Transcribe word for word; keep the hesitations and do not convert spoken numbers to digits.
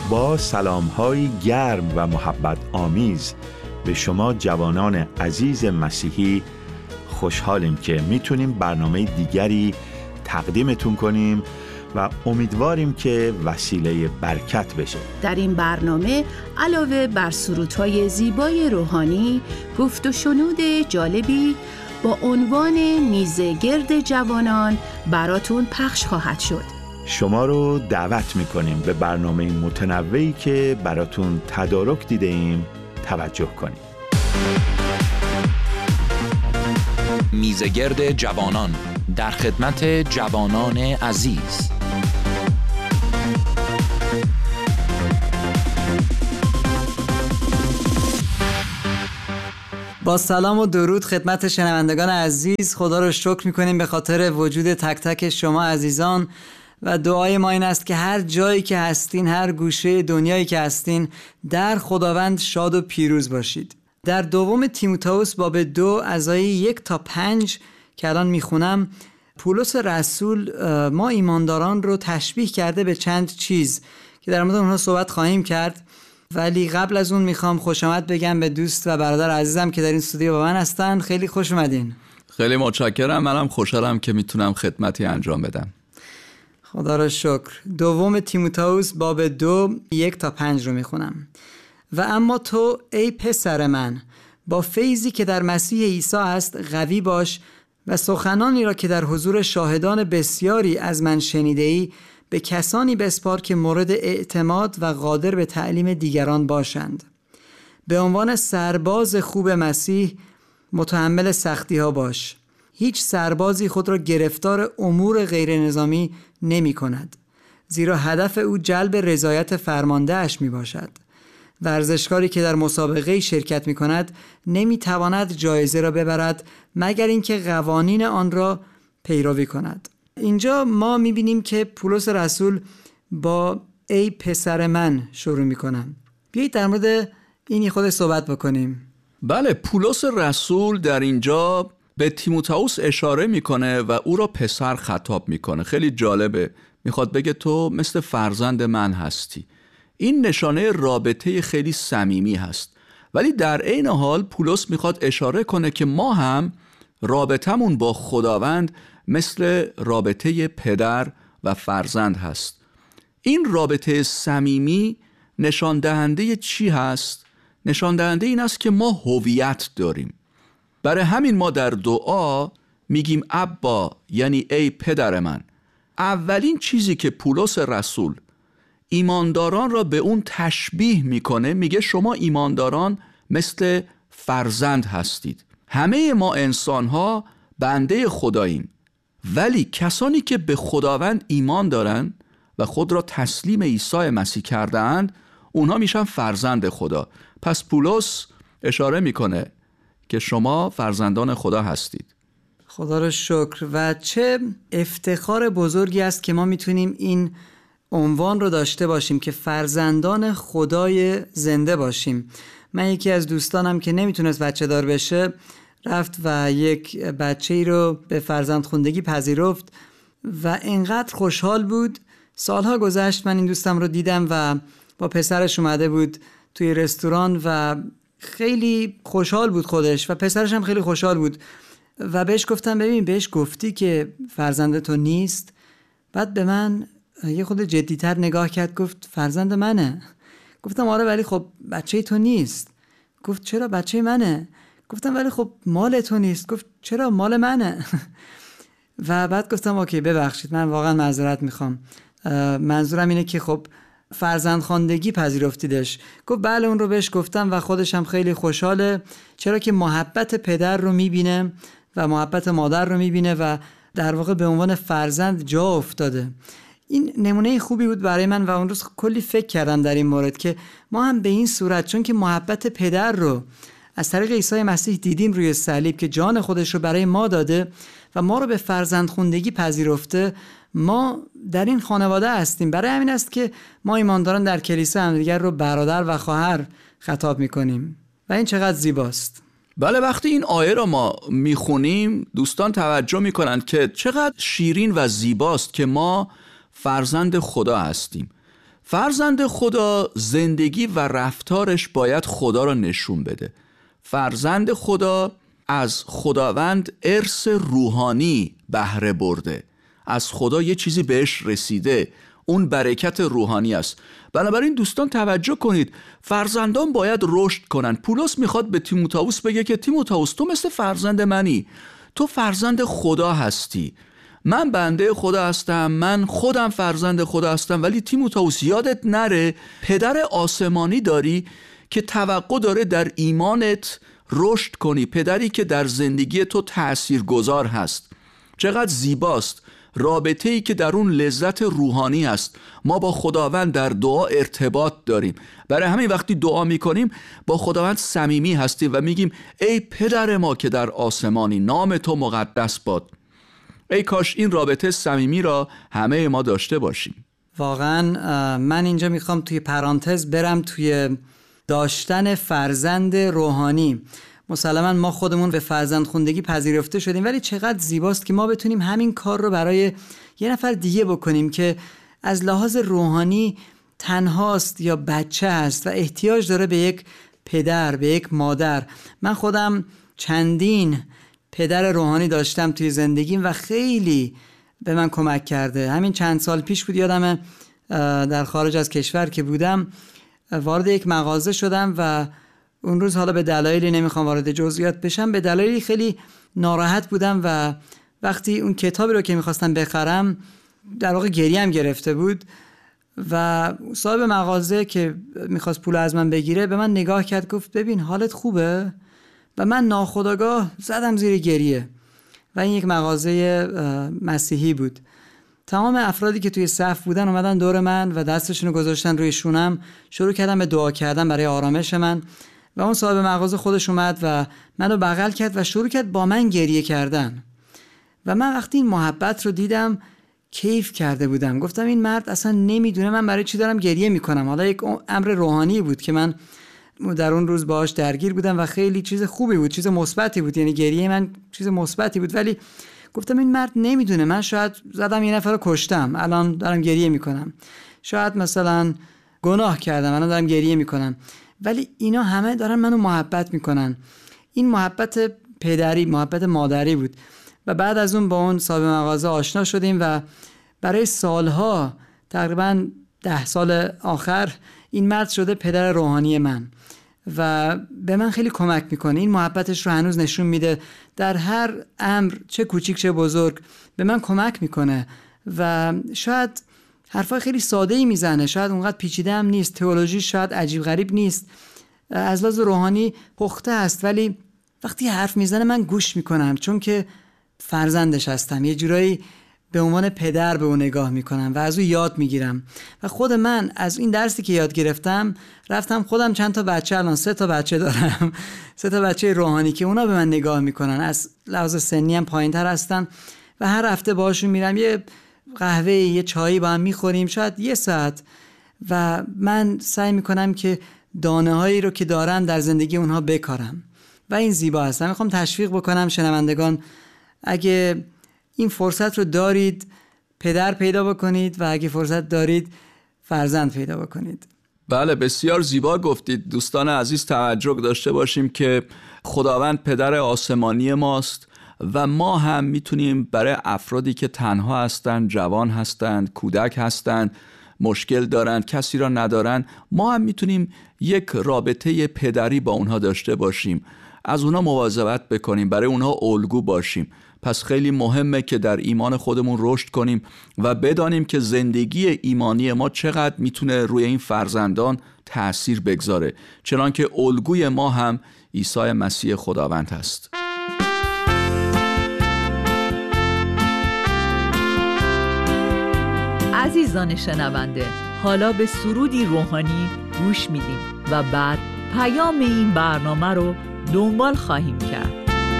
با سلام‌های گرم و محبت آمیز به شما جوانان عزیز مسیحی خوشحالیم که میتونیم برنامه دیگری تقدیمتون کنیم و امیدواریم که وسیله برکت بشه. در این برنامه علاوه بر سرودهای زیبای روحانی، گفت و شنود جالبی با عنوان میزه گرد جوانان براتون پخش خواهد شد. شما رو دعوت میکنیم به برنامه متنوعی که براتون تدارک دیده ایم توجه کنیم. میزه گرد جوانان در خدمت جوانان عزیز. با سلام و درود خدمت شنوندگان عزیز، خدا رو شکر میکنیم به خاطر وجود تک تک شما عزیزان و دعای ما این است که هر جایی که هستین، هر گوشه دنیایی که هستین، در خداوند شاد و پیروز باشید. در دوم تیموتائوس باب دو از آیه یک تا پنج که الان میخونم، پولس رسول ما ایمانداران رو تشبیه کرده به چند چیز که در مورد اونها صحبت خواهیم کرد، ولی قبل از اون میخوام خوش آمد بگم به دوست و برادر عزیزم که در این استودیو با من هستن. خیلی خوش اومدین. خیلی متشکرم. منم خوشحالم که میتونم خدمتی انجام بدم. خدا را شکر. دوم تیموتائوس باب دو یک تا پنج رو میخونم. و اما تو ای پسر من، با فیضی که در مسیح عیسی است قوی باش و سخنانی را که در حضور شاهدان بسیاری از من شنیده‌ای به کسانی بسپار که مورد اعتماد و قادر به تعلیم دیگران باشند. به عنوان سرباز خوب مسیح متحمل سختی ها باش. هیچ سربازی خود را گرفتار امور غیر نظامی نمی کند، زیرا هدف او جلب رضایت فرمانده اش می باشد. ورزشکاری که در مسابقه شرکت می کند نمی تواند جایزه را ببرد مگر اینکه قوانین آن را پیروی کند. اینجا ما می بینیم که پولس رسول با ای پسر من شروع می کنم. بیایید در مورد اینی خود صحبت بکنیم. بله، پولس رسول در اینجا به تیموتائوس اشاره میکنه و او را پسر خطاب میکنه. خیلی جالبه. میخواد بگه تو مثل فرزند من هستی. این نشانه رابطه خیلی صمیمی هست، ولی در عین حال پولس میخواد اشاره کنه که ما هم رابطمون با خداوند مثل رابطه پدر و فرزند هست. این رابطه صمیمی نشان دهنده چی هست؟ نشان دهنده این است که ما هویت داریم. برای همین ما در دعا میگیم ابا، یعنی ای پدر من. اولین چیزی که پولس رسول ایمانداران را به اون تشبیه میکنه، میگه شما ایمانداران مثل فرزند هستید. همه ما انسانها بنده خداییم، ولی کسانی که به خداوند ایمان دارن و خود را تسلیم عیسی مسیح کردند، اونها میشن فرزند خدا. پس پولس اشاره میکنه که شما فرزندان خدا هستید. خدا را شکر. و چه افتخار بزرگی است که ما میتونیم این عنوان رو داشته باشیم که فرزندان خدای زنده باشیم. من یکی از دوستانم که نمیتونست بچه دار بشه رفت و یک بچه‌ای رو به فرزندخوندگی پذیرفت و انقدر خوشحال بود. سالها گذشت، من این دوستم رو دیدم و با پسرش اومده بود توی رستوران و خیلی خوشحال بود خودش و پسرش هم خیلی خوشحال بود و بهش گفتم ببین، بهش گفتی که فرزند تو نیست؟ بعد به من یه خود جدی‌تر نگاه کرد، گفت فرزند منه. گفتم آره، ولی خب بچه تو نیست. گفت چرا بچه منه؟ گفتم ولی خب مال تو نیست. گفت چرا مال منه؟ و بعد گفتم اوکی ببخشید، من واقعا معذرت میخوام، منظورم اینه که خب فرزندخواندگی پذیرفتیدش. گفت بله، اون رو بهش گفتم و خودش هم خیلی خوشحاله، چرا که محبت پدر رو میبینه و محبت مادر رو میبینه و در واقع به عنوان فرزند جا افتاده. این نمونه خوبی بود برای من و اون روز کلی فکر کردم در این مورد که ما هم به این صورت، چون که محبت پدر رو از طریق عیسی مسیح دیدیم روی صلیب که جان خودش رو برای ما داده و ما رو به فرزندخوندگی پذیرفته، ما در این خانواده هستیم. برای همین است که ما ایمانداران در کلیسا همدیگر رو برادر و خواهر خطاب میکنیم و این چقدر زیباست. بله، وقتی این آیه را ما میخونیم دوستان توجه میکنند که چقدر شیرین و زیباست که ما فرزند خدا هستیم. فرزند خدا زندگی و رفتارش باید خدا را نشون بده. فرزند خدا از خداوند ارث روحانی بهره برده، از خدا یه چیزی بهش رسیده، اون برکت روحانی است. بنابراین دوستان توجه کنید، فرزندان باید رشد کنن. پولس میخواد به تیموتائوس بگه که تیموتائوس تو مثل فرزند منی، تو فرزند خدا هستی، من بنده خدا هستم، من خودم فرزند خدا هستم. ولی تیموتائوس یادت نره پدر آسمانی داری که توقع داره در ایمانت رشد کنی، پدری که در زندگی تو تأثیرگذار هست. چقدر زیباست رابطه ای که در اون لذت روحانی است. ما با خداوند در دعا ارتباط داریم، برای همین وقتی دعا میکنیم با خداوند صمیمی هستیم و میگیم ای پدر ما که در آسمانی، نام تو مقدس باد. ای کاش این رابطه صمیمی را همه ما داشته باشیم. واقعا من اینجا میخوام توی پرانتز برم توی داشتن فرزند روحانی. مسلماً ما خودمون به فرزند خوندگی پذیرفته شدیم، ولی چقدر زیباست که ما بتونیم همین کار رو برای یه نفر دیگه بکنیم که از لحاظ روحانی تنهاست یا بچه است و احتیاج داره به یک پدر، به یک مادر. من خودم چندین پدر روحانی داشتم توی زندگیم و خیلی به من کمک کرده. همین چند سال پیش بود، یادمه در خارج از کشور که بودم وارد یک مغازه شدم و اون روز حالا به دلایلی نمیخوام وارد جزئیات بشم، به دلایلی خیلی ناراحت بودم و وقتی اون کتابی رو که میخواستم بخرم در واقع گریم گرفته بود و صاحب مغازه که میخواست پول از من بگیره به من نگاه کرد، گفت ببین حالت خوبه؟ و من ناخودآگاه زدم زیر گریه و این یک مغازه مسیحی بود. تمام افرادی که توی صف بودن اومدن دور من و دستشون رو گذاشتن روی شونم، شروع کردن به دعا کردن برای آرامش من و اون صاحب مغازه خودش اومد و منو بغل کرد و شروع کرد با من گریه کردن. و من وقتی این محبت رو دیدم کیف کرده بودم، گفتم این مرد اصلا نمیدونه من برای چی دارم گریه میکنم. حالا یک امر روحانی بود که من در اون روز باهاش درگیر بودم و خیلی چیز خوبی بود، چیز مثبتی بود، یعنی گریه من چیز مثبتی بود. ولی گفتم این مرد نمیدونه من شاید زدم یه نفر رو کشتم، الان دارم گریه میکنم، شاید مثلا گناه کردم، الان دارم گریه میکنم. ولی اینا همه دارن منو محبت میکنن. این محبت پدری، محبت مادری بود. و بعد از اون با اون صاحب مغازه آشنا شدیم و برای سالها، تقریبا ده سال آخر، این مرد شده پدر روحانی من و به من خیلی کمک میکنه. این محبتش رو هنوز نشون میده در هر امر، چه کوچیک چه بزرگ، به من کمک میکنه و شاید حرفای خیلی ساده‌ای میزنه، شاید اونقدر پیچیده هم نیست، تئولوژی شاید عجیب غریب نیست، از لحاظ روحانی پخته است، ولی وقتی حرف میزنه من گوش میکنم چون که فرزندش هستم. یه جورایی به عنوان پدر به اون نگاه میکنم و از او یاد میگیرم. و خود من از این درسی که یاد گرفتم رفتم خودم چند تا بچه، الان سه تا بچه دارم سه تا بچه روحانی که اونا به من نگاه میکنن، از لحاظ سنی هم پایین تر هستن و هر هفته باهاشون میرم یه قهوه یه چایی با هم میخوریم، شاید یه ساعت، و من سعی میکنم که دانه هایی رو که دارم در زندگی اونها بکارم و این زیبا هست. من میخوام تشویق بکنم شنوندگان، اگه این فرصت رو دارید پدر پیدا بکنید و اگه فرصت دارید فرزند پیدا بکنید. بله، بسیار زیبا گفتید. دوستان عزیز توجه داشته باشیم که خداوند پدر آسمانی ماست و ما هم میتونیم برای افرادی که تنها هستند، جوان هستند، کودک هستند، مشکل دارند، کسی را ندارند، ما هم میتونیم یک رابطه پدری با اونها داشته باشیم، از اونها مواظبت بکنیم، برای اونها الگو باشیم. پس خیلی مهمه که در ایمان خودمون رشد کنیم و بدانیم که زندگی ایمانی ما چقدر میتونه روی این فرزندان تأثیر بگذاره، چنان که الگوی ما هم عیسی مسیح خداوند هست. عزیزان شنونده، حالا به سرودی روحانی گوش میدیم و بعد پیام این برنامه رو دنبال خواهیم کرد.